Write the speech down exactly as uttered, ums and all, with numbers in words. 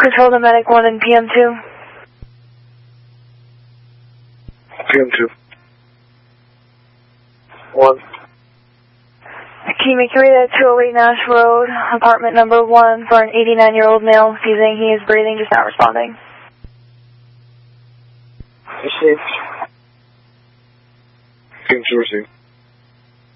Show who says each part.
Speaker 1: Control to Medic one and P M two.
Speaker 2: P M two. one.
Speaker 1: Can you make your way to two oh eight Nash Road, apartment number one, for an eighty-nine-year-old male, seizing he is breathing, just not responding.
Speaker 2: Received. P M two received.